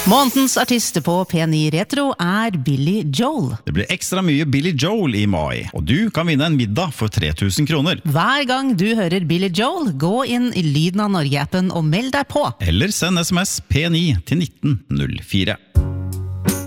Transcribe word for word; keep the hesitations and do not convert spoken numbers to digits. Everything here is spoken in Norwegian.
Månedens artist på P ni Retro er Billy Joel. Det blir ekstra mye Billy Joel i mai, og du kan vinne en middag for tre tusen kroner. Hver gang du hører Billy Joel, gå inn i Lyden av Norge-appen og meld deg på. Eller send sms P ni til nitten null fire.